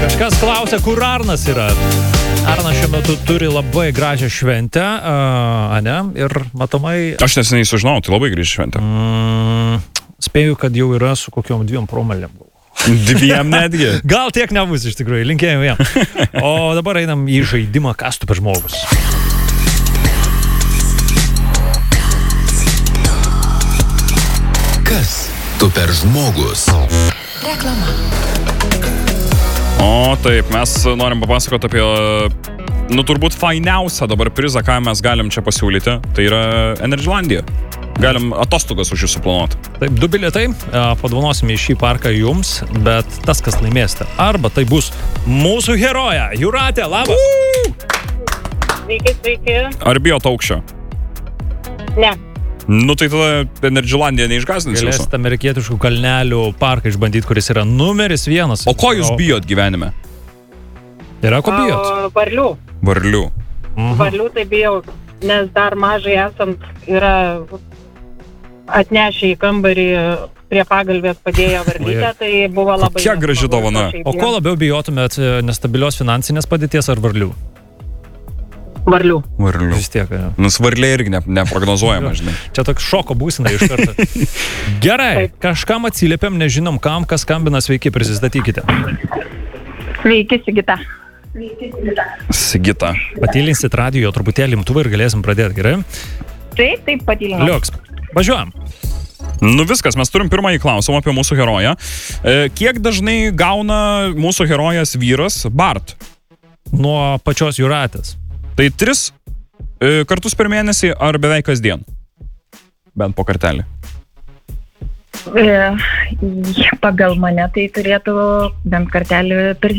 Kažkas klausia, kur Arnas yra. Arnas šiuo metu turi labai gražią šventę, ane? Ir matomai... Aš neseniai sužinau, tai labai graži šventė. Spėju, kad jau yra su kokiom 2 promilėm. 2 netgi. Gal tiek nebus iš tikrųjų, linkėjom jam. O dabar einam į žaidimą, kas tu per žmogus. Kas tu per žmogus? Reklama. O taip, mes norim papasakoti apie, turbūt fainiausią dabar prizą, ką mes galim čia pasiūlyti. Tai yra Energylandija. Galim atostogas už jūsų planuoti. Taip, 2 bilietai, padovanosime į šį parką jums, bet tas, kas laimėsite. Arba tai bus mūsų heroja, Jūratė, labas! Sveiki. Ar bijot aukščio? Ne. Tai tada Energylandija neišgąsdins jūsų. Galėsite amerikietiškų kalnelių parką išbandyti, kuris yra numeris 1. O ko jūs bijot gyvenime? Yra ko bijot? Varlių. Varlių. Varlių tai bijau, nes dar mažai esant yra atnešę į kambarį prie pagalbės padėjo varlytę, tai buvo labai... Kokia graži dovana. O ko labiau bijotumėt, nestabilios finansinės padėties ar varlių? Varlių. Vis tiek. Varliai irgi neprognozuojama, žinai. Čia toks šoko būsina iš karto. Gerai, kažkam atsiliepėm, nežinom kam, kas skambina, sveiki, prisistatykite. Sveiki, Sigita. Sigita. Patylinsit radijo truputėlį imtuvą ir galėsim pradėti, gerai? Taip, patylinam. Liuks, važiuojam. Viskas, mes turim pirmąjį klausimą apie mūsų heroją. Kiek dažnai gauna mūsų herojas vyras Bart? Nuo pačios Jūratės. Tai 3 kartus per mėnesį ar beveik kasdien? Bent po kartelį. Pagal mane tai turėtų bent kartelį per